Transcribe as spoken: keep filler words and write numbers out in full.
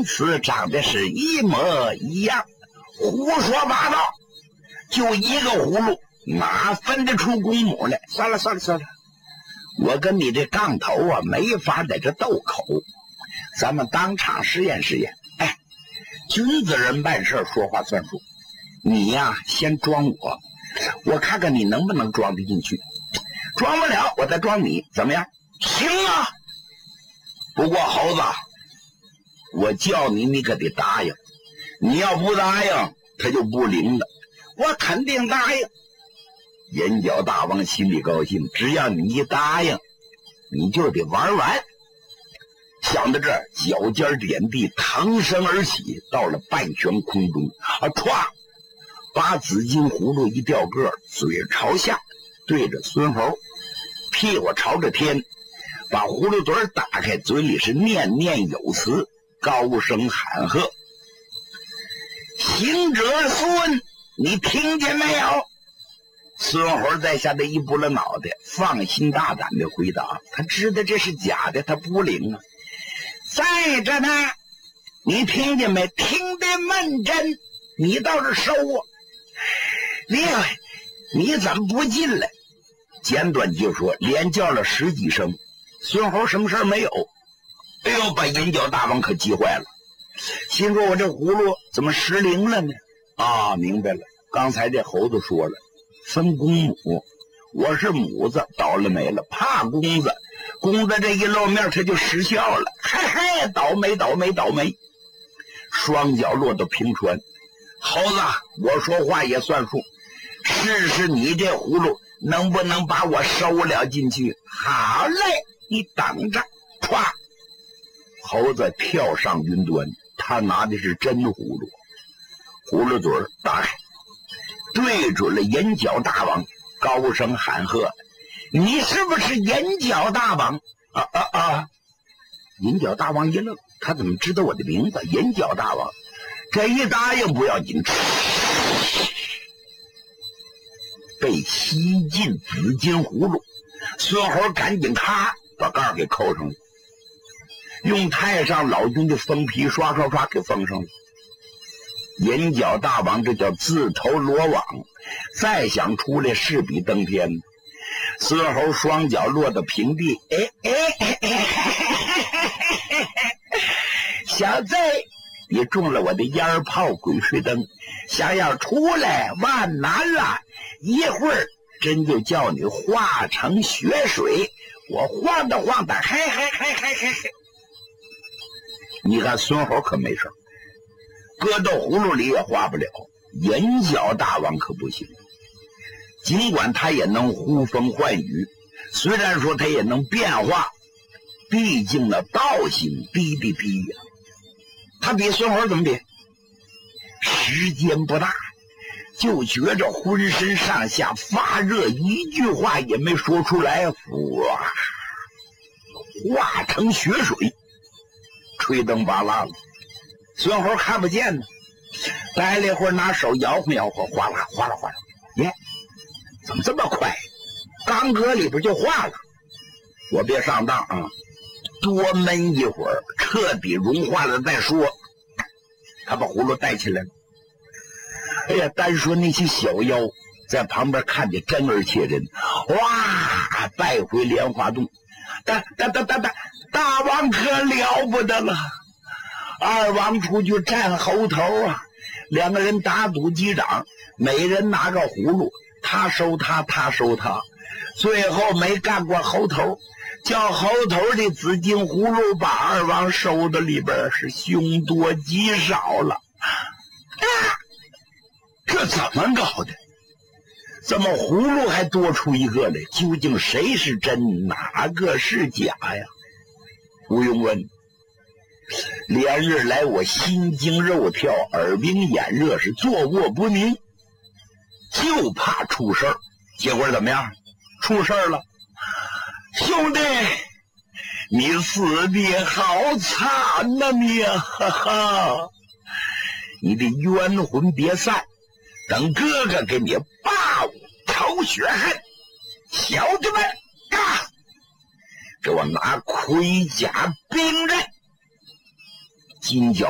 因此长得是一模一样，胡说八道。就一个葫芦，哪分得出公母来？算了算了算了，我跟你这杠头啊，没法在这斗口，咱们当场实验实验。哎，君子人办事说话算数，你呀先装我，我看看你能不能装得进去。装不了，我再装你，怎么样？行啊。不过猴子，我叫你，你可得答应。你要不答应，他就不灵了。我肯定答应。眼角大王心里高兴，只要你一答应，你就得玩完。想到这儿，脚尖点地，腾身而起，到了半悬空中，啊，歘，把紫金葫芦一掉个，嘴朝下，对着孙猴，屁股朝着天，把葫芦嘴打开，嘴里是念念有词，高声喊喝：“行者孙，你听见没有？”孙猴在下的一拨了脑袋，放心大胆的回答：“他知道这是假的，他不灵啊。”再着呢，你听见没？听得闷真，你倒是收啊！你你怎么不进来？简短就说，连叫了十几声，孙猴什么事儿没有。哎呦，把银角大王可急坏了，心说我这葫芦怎么失灵了呢？啊，明白了，刚才这猴子说了，分公母，我是母子，倒了霉了，怕公子，公子这一露面他就失效了，嘿嘿，倒霉倒霉倒霉。双脚落到平川，猴子，我说话也算数，试试你这葫芦能不能把我收了进去。好嘞，你等着。歘，猴子跳上云端，他拿的是真葫芦，葫芦嘴打开，对准了眼角大王，高声喊喝：“你是不是眼角大王？”啊啊啊！眼角大王一愣，他怎么知道我的名字？眼角大王，这一答应不要紧，被吸进紫金葫芦。孙猴赶紧咔把盖儿给扣上了，用太上老君的封皮刷刷刷给封上了。眼角大王这叫自投罗网，再想出来势比登天。孙猴双脚落到平地，哎哎哎哎，小子，你中了我的烟炮鬼吹灯，想要出来万难了，一会儿真就叫你化成血水，我晃荡晃荡，嘿嘿嘿嘿嘿嘿。你看孙猴可没事，搁到葫芦里也化不了，眼角大王可不行。尽管他也能呼风唤雨，虽然说他也能变化，毕竟那道行低的低呀。他比孙猴怎么比？时间不大，就觉着浑身上下发热，一句话也没说出来，哇，化成血水，吹灯拔蜡了。孙猴看不见呢，待了一会儿拿手摇晃摇晃，哗啦哗啦哗啦，耶，怎么这么快？刚搁里边就化了。我别上当啊，多焖一会儿，彻底融化了再说。他把葫芦带起来了。哎呀，单说那些小妖在旁边看得真而且真，哇，拜回莲花洞。大大大大大大王可了不得了，二王出去站猴头啊，两个人打赌击掌，每人拿个葫芦，他收他，他收他，最后没干过猴头，叫猴头的紫金葫芦把二王收的里边是凶多吉少了。啊，这怎么搞的？怎么葫芦还多出一个来？究竟谁是真，哪个是假呀？不用问，连日来我心惊肉跳，耳鸣眼热，是坐卧不宁，就怕出事儿。结果怎么样？出事儿了。兄弟，你死的好惨呐，你啊，哈哈！你的冤魂别散，等哥哥给你报仇雪恨。小子们啊，给我拿盔甲兵刃，金角